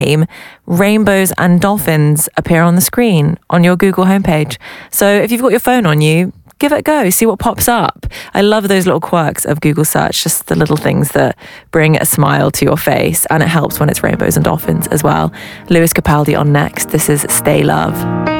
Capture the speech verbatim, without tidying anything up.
rainbows and dolphins appear on the screen on your Google homepage. So if you've got your phone on you, give it a go, see what pops up. I love those little quirks of Google search, just the little things that bring a smile to your face, and it helps when it's rainbows and dolphins as well. Lewis Capaldi on next. This is Stay Love.